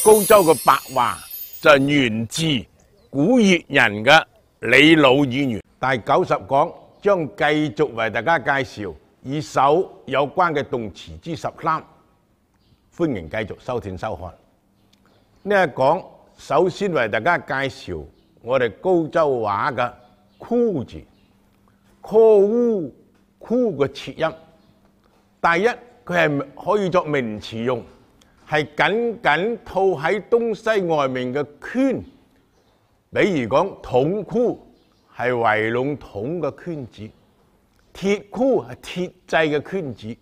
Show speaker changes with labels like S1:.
S1: 高州嘅白話就源自古越人嘅李老語言。第90講將繼續為大家介紹與手有關嘅動詞之13，歡迎繼續收聽收看。呢一講首先為大家介紹我哋高州話嘅箍字，call 箍嘅切音。第一，佢係可以作名詞用。係緊緊套喺東西外面嘅圈，比如講筒箍係圍攏筒嘅圈子，鐵箍係鐵製嘅圈子。